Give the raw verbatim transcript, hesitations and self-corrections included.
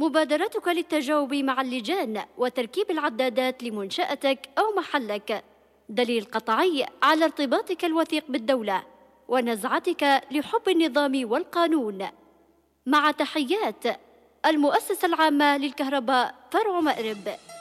مبادرتك للتجاوب مع اللجان وتركيب العدادات لمنشأتك أو محلك دليل قطعي على ارتباطك الوثيق بالدولة ونزعتك لحب النظام والقانون. مع تحيات المؤسسة العامة للكهرباء فرع مأرب.